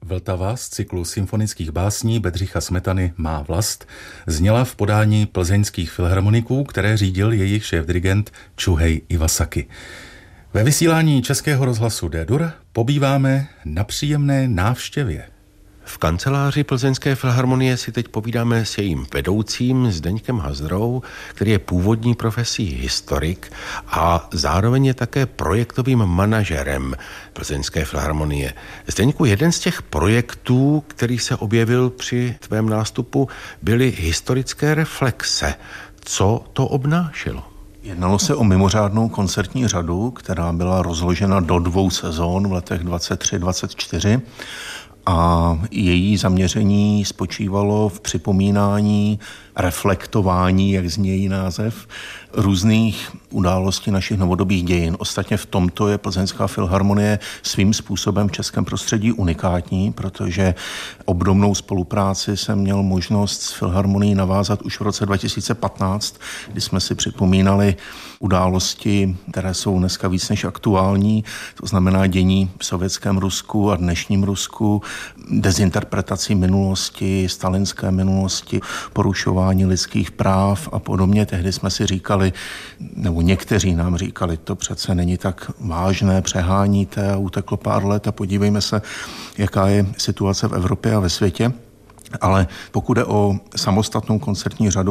Vltava z cyklu symfonických básní Bedřicha Smetany Má vlast zněla v podání plzeňských filharmoniků, které řídil jejich šéfdirigent Čuhej Iwasaki. Ve vysílání Českého rozhlasu D-dur pobýváme na příjemné návštěvě. V kanceláři Plzeňské filharmonie si teď povídáme s jejím vedoucím Zdeňkem Hazdrou, který je původní profesí historik a zároveň je také projektovým manažerem Plzeňské filharmonie. Zdeňku, jeden z těch projektů, který se objevil při tvém nástupu, byly historické reflexe. Co to obnášelo? Jednalo se o mimořádnou koncertní řadu, která byla rozložena do 2 sezón v letech 23-24. A její zaměření spočívalo v připomínání, reflektování, jak zní její název, různých událostí našich novodobých dějin. Ostatně v tomto je Plzeňská filharmonie svým způsobem v českém prostředí unikátní, protože obdobnou spolupráci jsem měl možnost s filharmonií navázat už v roce 2015, kdy jsme si připomínali události, které jsou dneska víc než aktuální, to znamená dění v sovětském Rusku a dnešním Rusku, dezinterpretaci minulosti, stalinské minulosti, porušování lidských práv a podobně. Tehdy jsme si říkali, nebo někteří nám říkali, to přece není tak vážné, přeháníte a uteklo pár let a podívejme se, jaká je situace v Evropě a ve světě. Ale pokud jde o samostatnou koncertní řadu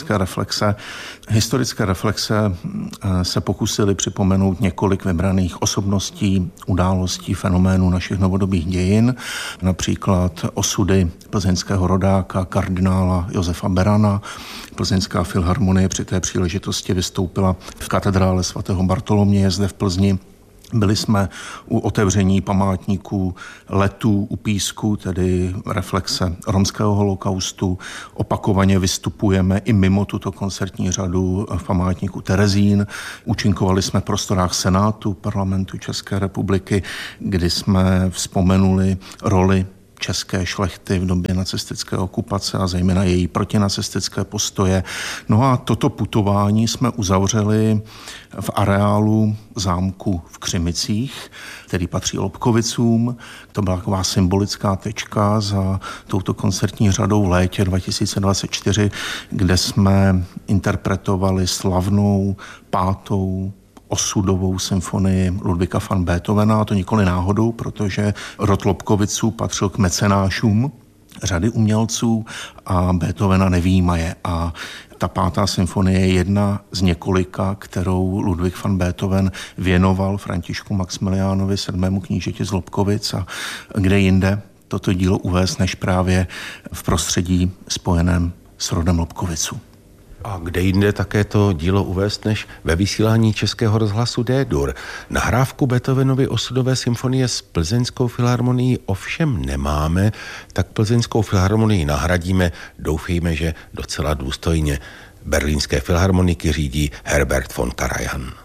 historické reflexe se pokusili připomenout několik vybraných osobností, událostí, fenoménů našich novodobých dějin, například osudy plzeňského rodáka, kardinála Josefa Berana. Plzeňská filharmonie při té příležitosti vystoupila v katedrále svatého Bartoloměje zde v Plzni. Byli jsme u otevření památníků Letů u Písku, tedy reflexe romského holokaustu. Opakovaně vystupujeme i mimo tuto koncertní řadu v památníku Terezín. Účinkovali jsme v prostorách Senátu Parlamentu České republiky, kdy jsme vzpomenuli roli české šlechty v době nacistické okupace a zejména její protinacistické postoje. No a toto putování jsme uzavřeli v areálu zámku v Křimicích, který patří Lobkovicům. To byla taková symbolická tečka za touto koncertní řadou v létě 2024, kde jsme interpretovali slavnou 5. osudovou symfonii Ludwiga van Beethovena, a to nikoli náhodou, protože rod Lobkoviců patřil k mecenášům řady umělců a Beethovena nevyjímaje. A ta 5. symfonie je jedna z několika, kterou Ludwig van Beethoven věnoval Františku Maxmiliánovi, 7. knížeti z Lobkovic, a kde jinde toto dílo uvést než právě v prostředí spojeném s rodem Lobkoviců. A kde jinde také to dílo uvést než ve vysílání Českého rozhlasu D-dur. Nahrávku Beethovenovy osudové symfonie s Plzeňskou filharmonií ovšem nemáme, tak Plzeňskou filharmonii nahradíme, doufejme, že docela důstojně. Berlínské filharmoniky řídí Herbert von Karajan.